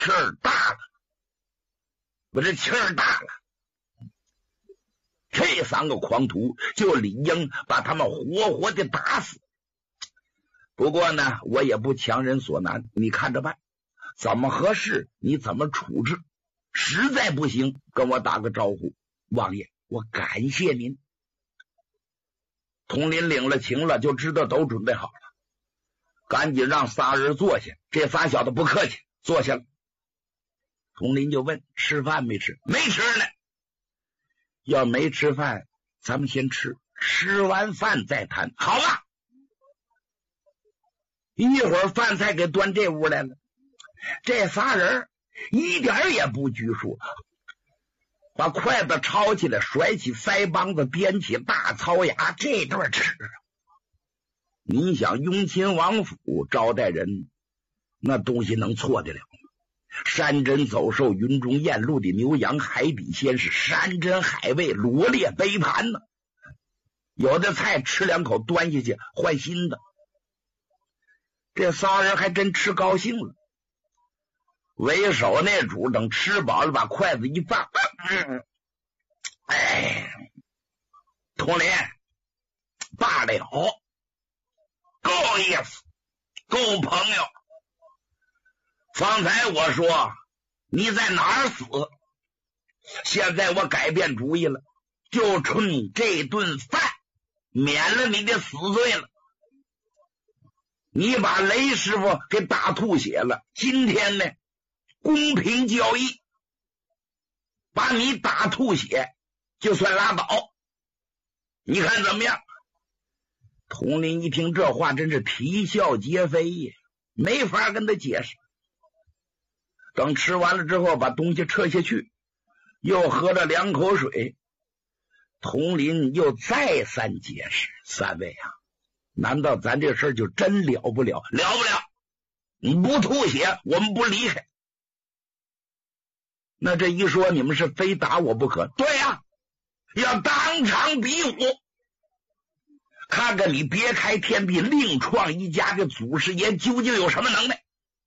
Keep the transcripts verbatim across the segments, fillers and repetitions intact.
气儿大了，我这气儿大了。这三个狂徒就理应把他们活活的打死。不过呢，我也不强人所难，你看着办，怎么合适你怎么处置，实在不行跟我打个招呼。王爷，我感谢您。统领领了情了，就知道都准备好了，赶紧让仨人坐下。这仨小子不客气，坐下了。统领就问：吃饭没吃？没吃呢。要没吃饭，咱们先吃，吃完饭再谈。好了，一会儿饭菜给端这屋来了。这仨人一点也不拘束，把筷子抄起来，甩起腮帮子，编起大槽牙，这顿吃。你想雍亲王府招待人，那东西能错得了吗？山珍走兽，云中雁，陆地牛羊，海底鲜是山珍海味，罗列杯盘呢。有的菜吃两口端下去换新的。这仨人还真吃高兴了。为首那主等吃饱了，把筷子一放，嗯，哎，统领罢了，够意思，够朋友。方才我说你在哪儿死，现在我改变主意了，就冲这顿饭免了你的死罪了。你把雷师傅给打吐血了，今天呢公平交易，把你打吐血就算拉倒，你看怎么样？统领一听这话真是啼笑皆非呀，没法跟他解释。等吃完了之后，把东西撤下去，又喝了两口水，统领又再三解释：三位啊，难道咱这事儿就真了不了？了不了！你不吐血，我们不离开。那这一说，你们是非打我不可？对呀、啊，要当场比武，看看你别开天辟，另创一家的祖师爷究竟有什么能耐。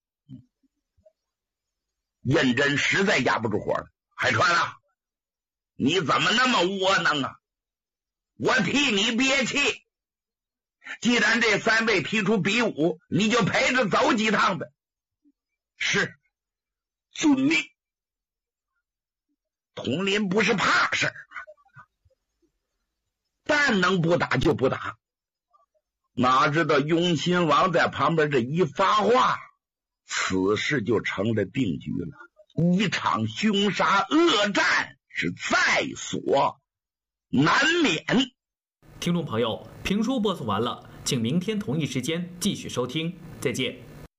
胤禛实在压不住火了，海川啊，你怎么那么窝囊啊？我替你憋气，既然这三位提出比武，你就陪着走几趟呗。是，遵命。统领不是怕事儿，但能不打就不打。哪知道雍亲王在旁边这一发话，此事就成了定局了。一场凶杀恶战是在所难免。 听众朋友，评书播送完了，请明天同一时间继续收听，再见。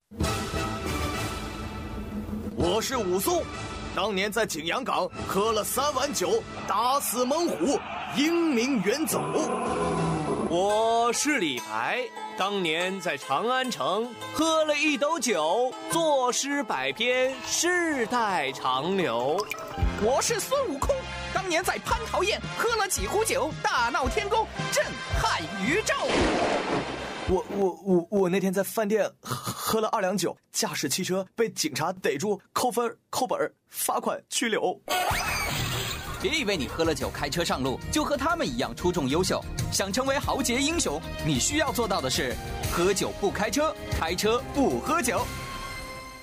我是武松，当年在景阳冈喝了三碗酒，打死猛虎，英名远走。 我是李白，当年在长安城喝了一斗酒，作诗百篇，世代长流。 我是孙悟空，当年在蟠桃宴喝了几壶酒，大闹天宫，震撼宇宙。 我我我我那天在饭店喝了二两酒，驾驶汽车被警察逮住，扣分扣本罚款拘留。 别以为你喝了酒开车上路就和他们一样出众优秀，想成为豪杰英雄，你需要做到的是喝酒不开车，开车不喝酒。